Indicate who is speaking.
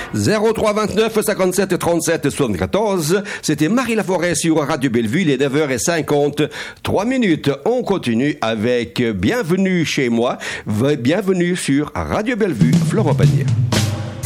Speaker 1: 03 29 57 37 74. C'était Marie Laforêt sur Radio Bellevue, il est 9h50. 3 minutes. On continue avec Bienvenue chez moi. Bienvenue sur Radio Bellevue. Florent Pagnier.